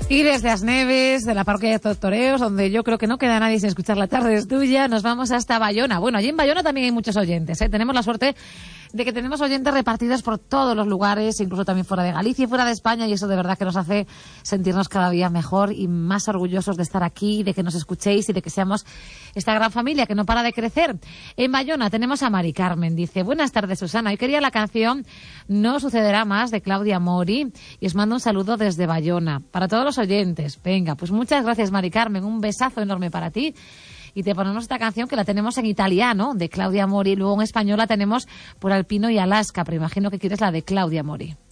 Y desde Asneves, de la parroquia de Tortoreos, donde yo creo que no queda nadie sin escuchar La tarde es tuya, nos vamos hasta Bayona. Bueno, allí en Bayona también hay muchos oyentes, ¿eh? Tenemos la suerte de que tenemos oyentes repartidos por todos los lugares, incluso también fuera de Galicia y fuera de España, y eso de verdad que nos hace sentirnos cada día mejor y más orgullosos de estar aquí, de que nos escuchéis y de que seamos esta gran familia que no para de crecer. En Bayona tenemos a Mari Carmen, dice: buenas tardes, Susana, yo quería la canción No sucederá más, de Claudia Mori, y os mando un saludo desde Bayona para todos los oyentes. Venga, pues muchas gracias, Mari Carmen, un besazo enorme para ti. Y te ponemos esta canción que la tenemos en italiano, de Claudia Mori, y luego en español la tenemos por Alpino y Alaska, pero imagino que quieres la de Claudia Mori.